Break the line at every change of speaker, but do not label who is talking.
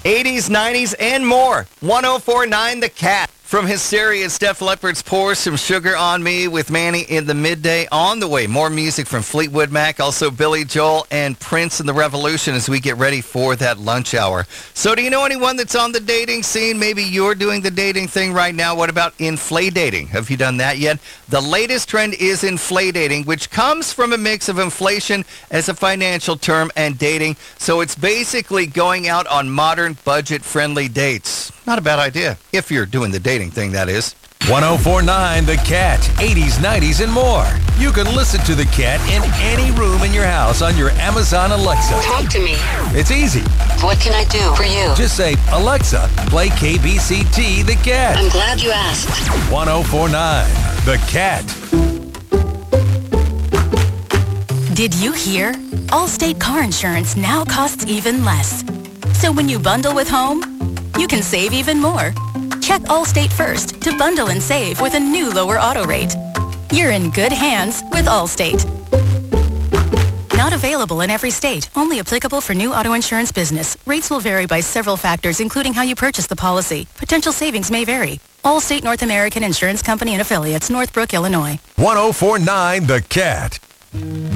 80s, 90s, and more. 104.9 The Cat. From Hysteria, Steph Leppard's Pour Some Sugar on Me with Manny in the midday. On the way, more music from Fleetwood Mac, also Billy Joel and Prince and the Revolution as we get ready for that lunch hour. So do you know anyone that's on the dating scene? Maybe you're doing the dating thing right now. What about infladating? Have you done that yet? The latest trend is infladating, which comes from a mix of inflation as a financial term and dating. So it's basically going out on modern, budget-friendly dates. Not a bad idea, if you're doing the dating thing, that is.
104.9 The Cat, 80s, 90s, and more. You can listen to The Cat in any room in your house on your Amazon Alexa.
Talk to me.
It's easy.
What can I do for you?
Just say, Alexa, play KBCT The Cat.
I'm glad you asked.
104.9 The Cat.
Did you hear? Allstate car insurance now costs even less. So when you bundle with home, you can save even more. Check Allstate first to bundle and save with a new lower auto rate. You're in good hands with Allstate. Not available in every state. Only applicable for new auto insurance business. Rates will vary by several factors, including how you purchase the policy. Potential savings may vary. Allstate North American Insurance Company and affiliates, Northbrook, Illinois.
104.9 The Cat.